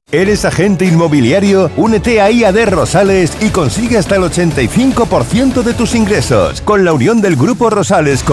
¿Eres agente inmobiliario? Únete a IAD Rosales y consigue hasta el 85% de tus ingresos. Con la unión del Grupo Rosales